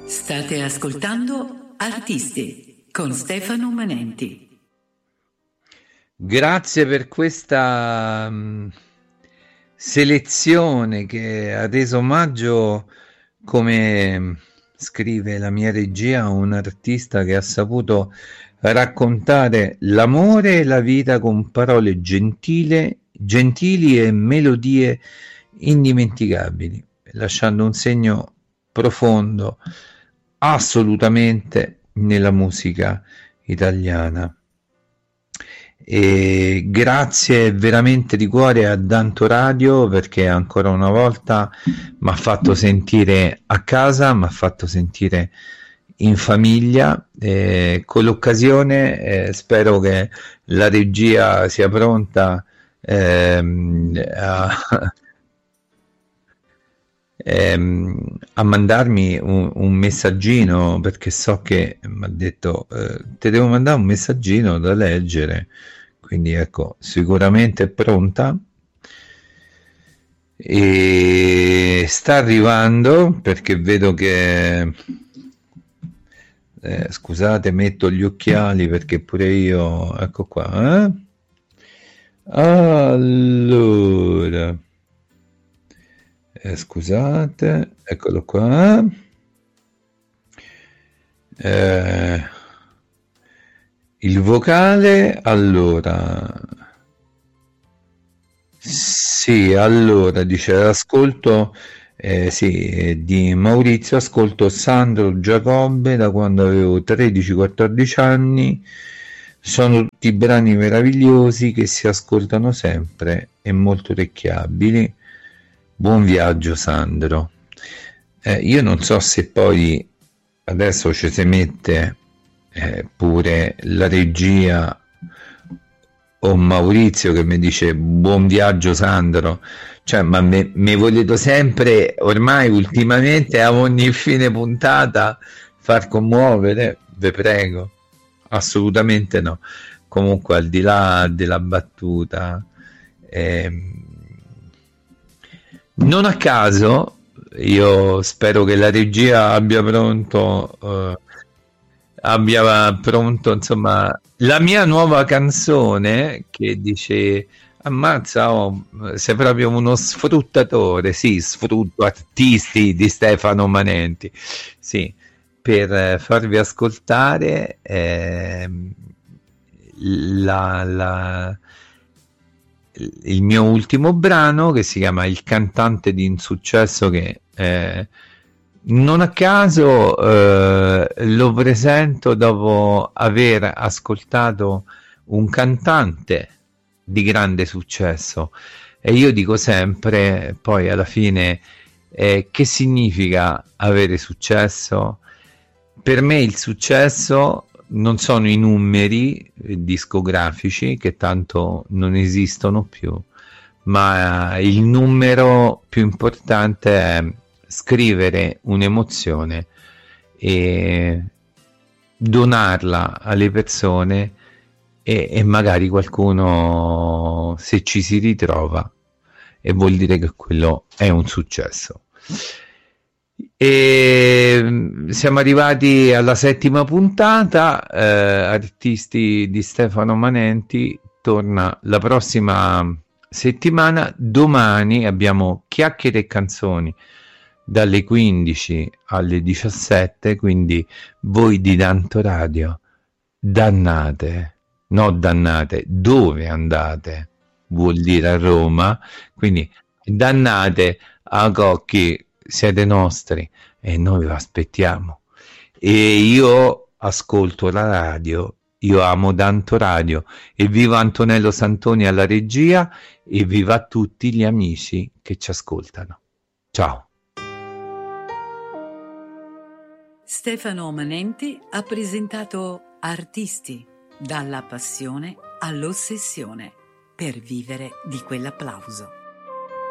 State ascoltando Artisti con Stefano Manenti. Grazie per questa selezione che ha reso omaggio, come scrive la mia regia, a un artista che ha saputo raccontare l'amore e la vita con parole gentili e melodie indimenticabili, lasciando un segno profondo assolutamente nella musica italiana. E grazie veramente di cuore a Danto Radio, perché ancora una volta mi ha fatto sentire a casa, mi ha fatto sentire in famiglia. Con l'occasione spero che la regia sia pronta a mandarmi un messaggino, perché so che mi ha detto ti devo mandare un messaggino da leggere, quindi ecco, sicuramente è pronta e sta arrivando, perché vedo che scusate, metto gli occhiali perché pure io, ecco qua, allora scusate, eccolo qua. Il vocale, allora, sì, allora dice ascolto, sì, di Maurizio, ascolto Sandro Giacobbe da quando avevo 13-14 anni. Sono tutti brani meravigliosi che si ascoltano sempre e molto orecchiabili. Buon viaggio Sandro. Io non so se poi adesso ci si mette pure la regia o Maurizio che mi dice buon viaggio Sandro, cioè ma mi volete sempre ormai ultimamente a ogni fine puntata far commuovere, ve prego, assolutamente no. Comunque al di là della battuta, non a caso, io spero che la regia abbia pronto, insomma, la mia nuova canzone che dice ammazza, oh, sei proprio uno sfruttatore, sì, sfrutto artisti di Stefano Manenti, sì, per farvi ascoltare la, la il mio ultimo brano, che si chiama Il cantante di insuccesso, che non a caso lo presento dopo aver ascoltato un cantante di grande successo. E io dico sempre, poi alla fine, che significa avere successo? Per me il successo non sono i numeri discografici, che tanto non esistono più, ma il numero più importante è scrivere un'emozione e donarla alle persone, e magari qualcuno, se ci si ritrova, e vuol dire che quello è un successo. E siamo arrivati alla 7ª puntata. Artisti di Stefano Manenti torna la prossima settimana. Domani abbiamo chiacchiere e canzoni dalle 15 alle 17, quindi voi di Danto Radio, dannate, dove andate? Vuol dire a Roma, quindi dannate a Cocchi, siete nostri e noi vi aspettiamo. E io ascolto la radio, io amo Danto Radio, e viva Antonello Santoni alla regia, e viva a tutti gli amici che ci ascoltano. Ciao. Stefano Manenti ha presentato Artisti, dalla passione all'ossessione, per vivere di quell'applauso.